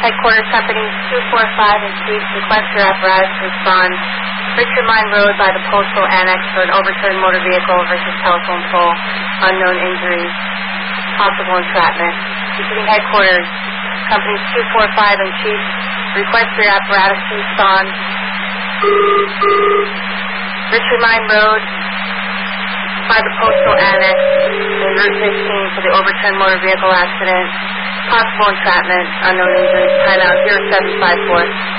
Headquarters Companies 245 and Chief, request your apparatus to respond. Richard Mine Road by the Postal Annex for an overturned motor vehicle versus telephone pole. Unknown injuries. Possible entrapment. Repeating Headquarters Companies 245 and Chief, request your apparatus to respond. Richard Mine Road by the Postal Annex in Route 15 for the overturned motor vehicle accident. Possible entrapment, unknown injuries. Timeout 0754.